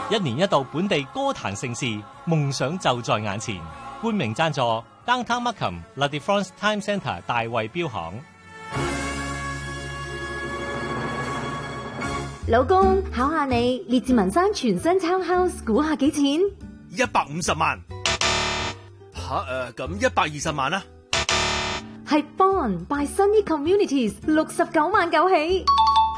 一年一度本地歌壇盛事，夢想就在眼前。冠名贊助 Downtown Markham La Défense Time Centre 大衛錶行。 老公，考下你，列治文山全新 townhouse 估下幾錢 ？150萬。咁120萬啦。 係 Bond by Sunny Communities 69萬9起。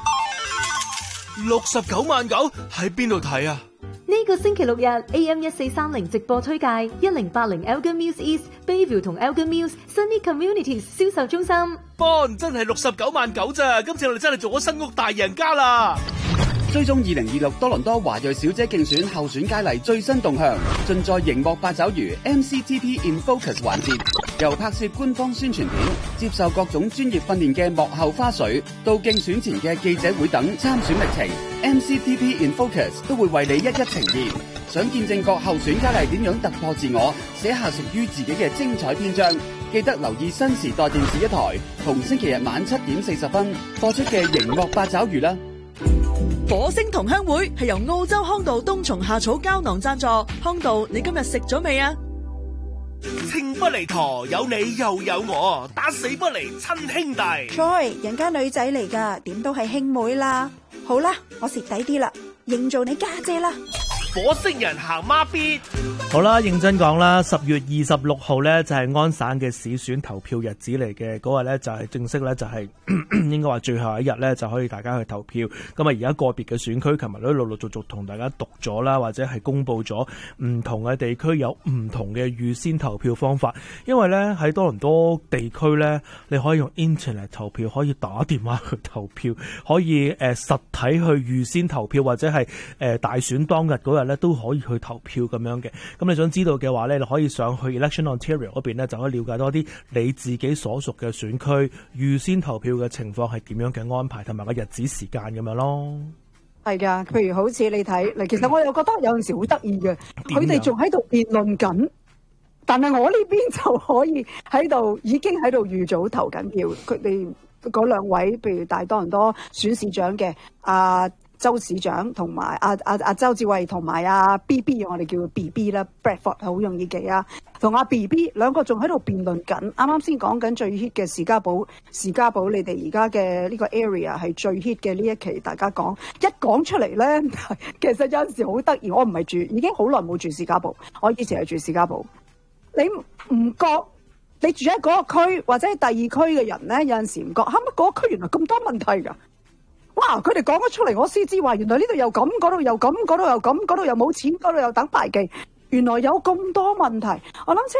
69萬9喺邊度睇啊？ 呢個星期六日 AM1430 直播推介1080 Elgin Mills East Bayview 同 Elgin Mills Sunny Communities 銷售中心。 Bond 真係69萬9咋，今次我哋真係做咗新屋大贏家啦！ 追蹤2026多倫多華裔小姐競選候選佳麗最新動向，盡在熒幕八爪魚 MCTP in Focus 環節，由拍攝官方宣傳片、接受各種專業訓練嘅幕後花絮，到競選前嘅記者會等參選歷程 ，MCTP in Focus 都會為你一一呈現。想見證各候選佳麗點樣突破自我，寫下屬於自己嘅精彩篇章，記得留意新時代電視一台，同星期日晚7點40分播出嘅熒幕八爪魚啦。 火星同鄉會係由澳洲康道冬蟲夏草膠囊贊助，康道你今日食咗未啊？ 情不離陀，有你又有我，打死不離親兄弟。 Joy， 人家女仔嚟噶，點都係兄妹啦。好啦，我蝕底啲啦，認做你家姐啦。 火星人行孖咇。 好啦，認真講啦，10月26號咧就係安省嘅市選投票日子嚟嘅，嗰日咧就係正式咧就係應該話最後一日咧就可以大家去投票。咁啊而家個別嘅選區琴日都陸陸續續同大家讀咗啦，或者係公布咗唔同嘅地區有唔同嘅預先投票方法。因為咧喺多倫多地區咧，你可以用 internet 投票，可以打電話去投票，可以實體去預先投票，或者係大選當日嗰日咧都可以去投票咁樣嘅。咁你想知道嘅話咧，你可以上去 Election Ontario 嗰邊咧，就可以了解多啲你自己所屬嘅選區預先投票嘅情況係點樣嘅安排，同埋個日子時間咁樣咯。 係噶，譬如好似你睇嗱，其實我又覺得有陣時好得意嘅，佢哋仲喺度辯論緊，但係我呢邊就可以喺度已經喺度預早投緊票。佢哋嗰兩位，譬如大多倫多選市長嘅周市長同埋周志偉同埋BB， 我哋叫佢 BB 啦 ，Bradford 好容易記啊。同BB 兩個仲喺度辯論緊，啱啱先講緊最 hit 嘅士嘉堡，你哋而家嘅呢個 area 係最 hit 嘅呢一期，大家講一講出嚟咧，其實有陣時好得意。我唔係住，已經好耐冇住士嘉堡，我以前係住士嘉堡。你唔覺你住喺嗰個區或者係第二區嘅人咧，有陣時唔覺，乜嗰個區原來咁多問題㗎？哇！佢哋講咗出嚟，我先知話原來呢度又咁，嗰度又咁，嗰度又咁，嗰度又冇錢，嗰度又等排期，原來有咁多問題。我諗